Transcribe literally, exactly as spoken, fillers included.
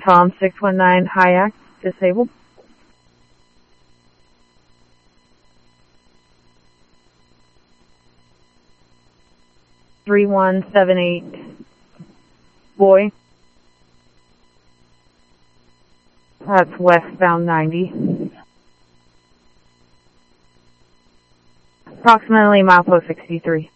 Tom six one nine Hayak, disabled. three one seven eight, Boy. That's westbound ninety. Approximately milepost sixty-three.